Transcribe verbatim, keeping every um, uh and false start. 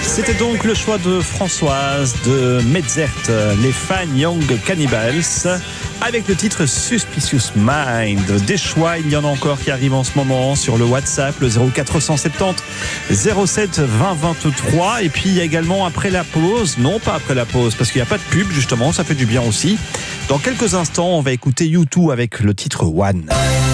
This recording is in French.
C'était donc le choix de Françoise de Metzert, les Fine Young Cannibals, avec le titre Suspicious Mind. Des choix, il y en a encore qui arrivent en ce moment sur le WhatsApp, le zéro quatre sept zéro zéro sept vingt vingt-trois. Et puis il y a également après la pause, non pas après la pause, parce qu'il n'y a pas de pub justement, ça fait du bien aussi. Dans quelques instants, on va écouter U deux avec le titre One.